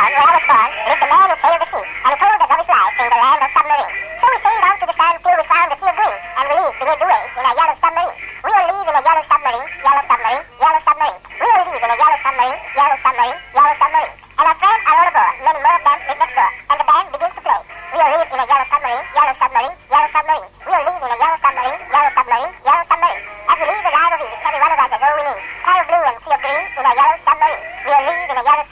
town where I was born lived a man who sailed the sea, and he told us of his life in the land of submarines. So we sailed on to the sand till we found the sea of green, and we lived beneath the waves in a yellow submarine. We will live in a yellow submarine, yellow submarine, yellow submarine. We will live in a yellow submarine, yellow submarine, yellow submarine. And our friends are all aboard, many more of them live next door, and the band begins to play. We will live in a yellow submarine, yellow submarine, yellow submarine. We will live in a yellow submarine, yellow submarine, yellow submarine. As we live a life of ease, every one of us is all we need. Sky of blue and sea of green in a yellow submarine. We will live in a yellow